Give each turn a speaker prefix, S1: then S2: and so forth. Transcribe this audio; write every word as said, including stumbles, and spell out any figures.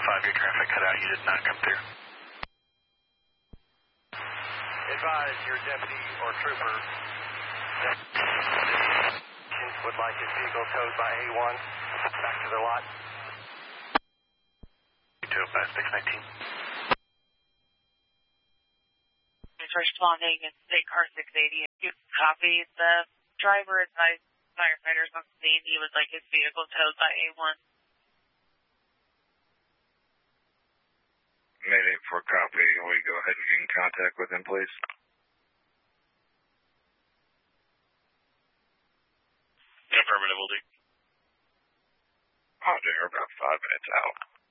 S1: five, your traffic cut out. You did not come through.
S2: Advise your deputy or trooper would like his vehicle towed by A one back to the lot.
S1: two oh five, six nineteen.
S3: Responding in State Car six eighty. You copy the driver advised firefighters on scene he would like his vehicle towed by A one.
S4: Mayday for copy. Will you go ahead and get in contact with him, please?
S5: Affirmative, will do.
S4: Oh, they're about five minutes out.